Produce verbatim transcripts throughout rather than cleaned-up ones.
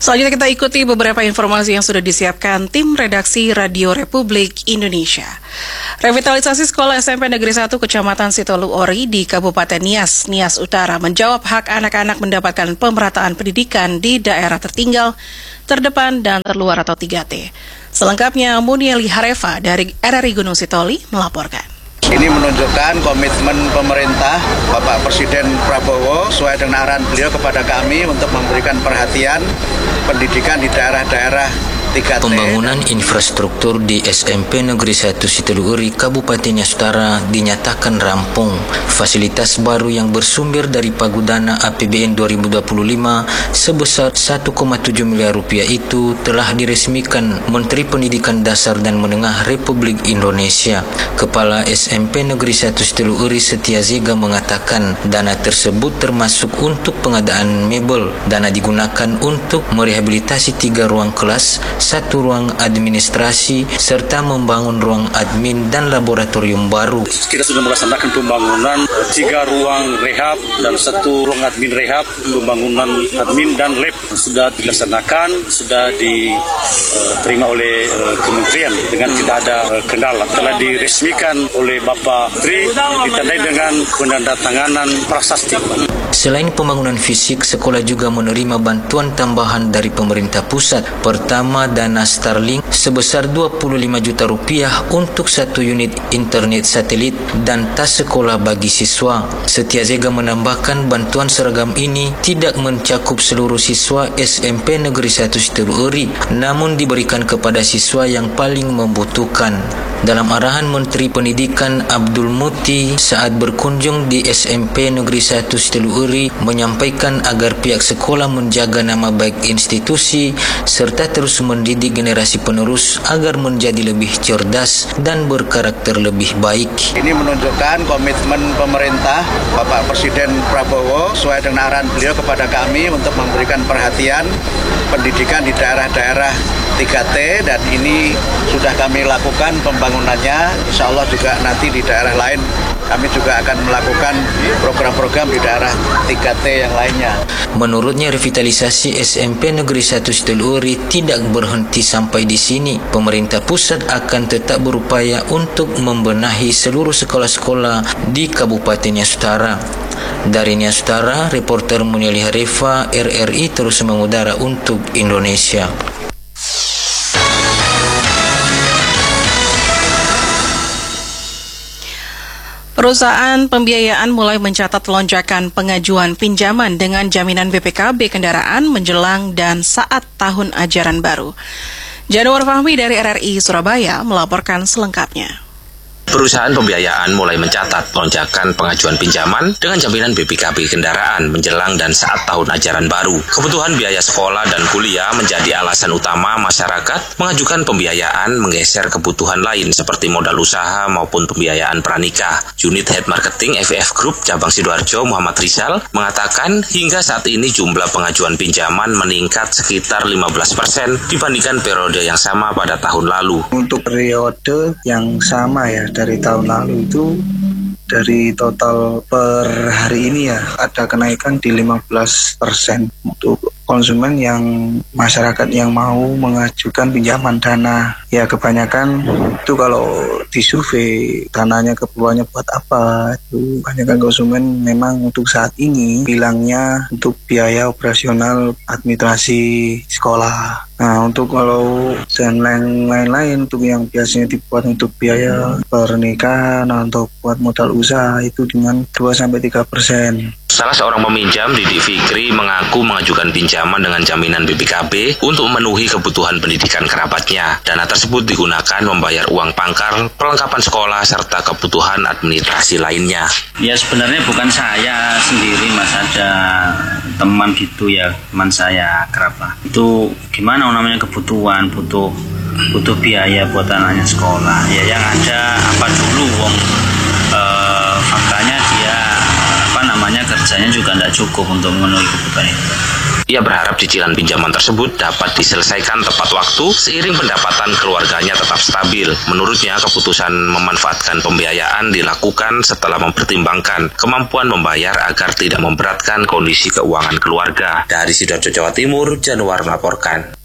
Selanjutnya kita ikuti beberapa informasi yang sudah disiapkan tim redaksi Radio Republik Indonesia. Revitalisasi sekolah S M P Negeri satu Kecamatan Sitolu Ori di Kabupaten Nias, Nias Utara menjawab hak anak-anak mendapatkan pemerataan pendidikan di daerah tertinggal, terdepan, dan terluar atau tiga T. Selengkapnya Munieli Harefa dari R R I Gunung Sitoli melaporkan. Ini menunjukkan komitmen pemerintah Bapak Presiden Prabowo sesuai dengan arahan beliau kepada kami untuk memberikan perhatian pendidikan di daerah-daerah tiga T. Pembangunan infrastruktur di S M P Negeri satu Sitolu Ori Kabupaten Nias Utara dinyatakan rampung. Fasilitas baru yang bersumber dari pagudana A P B N dua ribu dua puluh lima sebesar satu koma tujuh miliar rupiah itu telah diresmikan Menteri Pendidikan Dasar dan Menengah Republik Indonesia. Kepala S M P Negeri satu Sitolu Ori Setia Zega mengatakan dana tersebut termasuk untuk pengadaan mebel. Dana digunakan untuk merehabilitasi tiga ruang kelas, satu ruang administrasi, serta membangun ruang admin dan laboratorium baru. Kita sudah melaksanakan pembangunan tiga ruang rehab dan satu ruang admin rehab, pembangunan admin dan lab sudah dilaksanakan, sudah diterima oleh kementerian dengan tidak ada kendala. Telah diresmikan oleh Bapak Menteri, ditandai dengan penandatanganan prasasti. Selain pembangunan fisik, sekolah juga menerima bantuan tambahan dari pemerintah pusat. Pertama, dana Starlink sebesar dua puluh lima juta rupiah untuk satu unit internet satelit dan tas sekolah bagi siswa. Setia Zega menambahkan bantuan seragam ini tidak mencakup seluruh siswa S M P Negeri satu Sitolu Ori, namun diberikan kepada siswa yang paling membutuhkan. Dalam arahan Menteri Pendidikan Abdul Muti saat berkunjung di S M P Negeri satu Sitolu Ori menyampaikan agar pihak sekolah menjaga nama baik institusi serta terus mendidik generasi penerus agar menjadi lebih cerdas dan berkarakter lebih baik. Ini menunjukkan komitmen pemerintah Bapak Presiden Prabowo sesuai dengan arahan beliau kepada kami untuk memberikan perhatian pendidikan di daerah-daerah tiga T, dan ini sudah kami lakukan pembangunannya. Insya Allah juga nanti di daerah lain kami juga akan melakukan program-program di daerah tiga T yang lainnya. Menurutnya revitalisasi S M P Negeri satu Sitolu Ori tidak berhenti sampai di sini. Pemerintah pusat akan tetap berupaya untuk membenahi seluruh sekolah-sekolah di Kabupaten Nias Utara. Dari Nias Utara, reporter Munieli Harefa R R I terus mengudara untuk Indonesia. Perusahaan pembiayaan mulai mencatat lonjakan pengajuan pinjaman dengan jaminan B P K B kendaraan menjelang dan saat tahun ajaran baru. Januar Fahmi dari R R I Surabaya melaporkan selengkapnya. Perusahaan pembiayaan mulai mencatat lonjakan pengajuan pinjaman dengan jaminan B P K B kendaraan menjelang dan saat tahun ajaran baru. Kebutuhan biaya sekolah dan kuliah menjadi alasan utama masyarakat mengajukan pembiayaan menggeser kebutuhan lain seperti modal usaha maupun pembiayaan pranikah. Unit Head Marketing F F Group Cabang Sidoarjo Muhammad Rizal mengatakan hingga saat ini jumlah pengajuan pinjaman meningkat sekitar lima belas persen dibandingkan periode yang sama pada tahun lalu. Untuk periode yang sama ya, dari tahun lalu itu dari total per hari ini ya ada kenaikan di lima belas persen untuk konsumen yang masyarakat yang mau mengajukan pinjaman dana. Ya kebanyakan itu kalau disurvei dananya keperluannya buat apa, itu kebanyakan konsumen memang untuk saat ini bilangnya untuk biaya operasional administrasi sekolah. Nah untuk kalau dan lain-lain untuk yang biasanya dibuat untuk biaya pernikahan atau buat modal usaha itu dengan dua sampai tiga persen. Salah seorang peminjam, Didi Fikri, mengaku mengajukan pinjaman dengan jaminan B P K B untuk memenuhi kebutuhan pendidikan kerabatnya. Dana tersebut digunakan membayar uang pangkal, perlengkapan sekolah, serta kebutuhan administrasi lainnya. Ya sebenarnya bukan saya sendiri mas, ada teman gitu ya, teman saya kerabat. Itu gimana namanya kebutuhan, butuh butuh biaya buat anaknya sekolah. Ya yang ada apa dulu wong eh, faktanya dia apa namanya kerjanya juga tidak cukup untuk memenuhi kebutuhan itu. Ia berharap cicilan pinjaman tersebut dapat diselesaikan tepat waktu seiring pendapatan keluarganya tetap stabil. Menurutnya, keputusan memanfaatkan pembiayaan dilakukan setelah mempertimbangkan kemampuan membayar agar tidak memberatkan kondisi keuangan keluarga. Dari Sidoarjo, Jawa Timur, Januar melaporkan.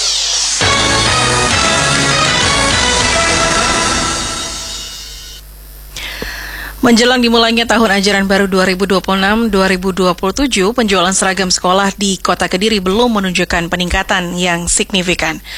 Menjelang dimulainya tahun ajaran baru dua ribu dua puluh enam dua ribu dua puluh tujuh, penjualan seragam sekolah di Kota Kediri belum menunjukkan peningkatan yang signifikan.